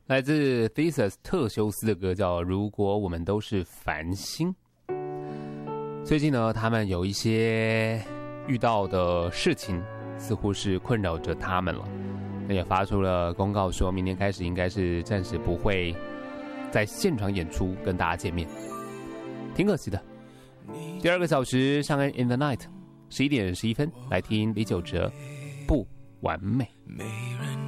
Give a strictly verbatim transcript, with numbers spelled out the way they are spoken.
来自 Thesis 特修斯的歌叫《如果我们都是繁星》。最近呢，他们有一些遇到的事情，似乎是困扰着他们了。那也发出了公告，说明天开始应该是暂时不会在现场演出跟大家见面，挺可惜的。第二个小时，上恩 In the Night， 十一点十一分来听李玖哲《不完美》。